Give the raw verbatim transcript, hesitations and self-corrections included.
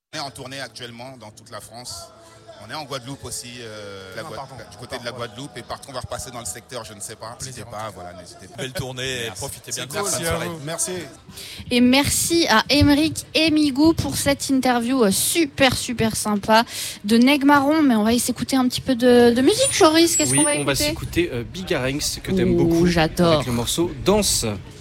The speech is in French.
On est en tournée actuellement dans toute la France. On est en Guadeloupe aussi, euh, la non, Gua- pardon, du côté de la Guadeloupe. Et partout, on va repasser dans le secteur, je ne sais pas. N'hésitez pas, voilà, n'hésitez pas. Belle tournée, et profitez bien de la Merci fin de à soirée. vous. Merci. Et merci à Émeric et Migou pour cette interview euh, super super sympa de Neg Marron. Mais on va y s'écouter un petit peu de, de musique, Joris. Qu'est-ce Oui, qu'on va on va écouter? s'écouter euh, Bigarenx, que t'aimes Ouh, beaucoup. j'adore. Avec le morceau Danse.